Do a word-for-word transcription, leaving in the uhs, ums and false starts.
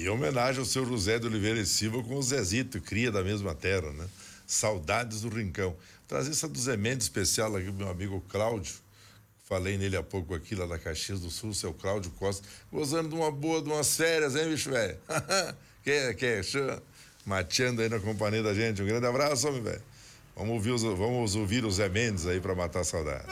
Aí, homenagem ao seu José de Oliveira e Silva com o Zezito, cria da mesma terra, né? Saudades do Rincão. Trazer essa do Zé Mendes especial aqui pro meu amigo Cláudio. Falei nele há pouco aqui, lá da Caxias do Sul, seu Cláudio Costa, gozando de uma boa, de umas férias, hein, bicho velho? que, que, mateando aí na companhia da gente. Um grande abraço, homem velho. Vamos ouvir os, vamos ouvir o Zé Mendes aí pra matar a saudade.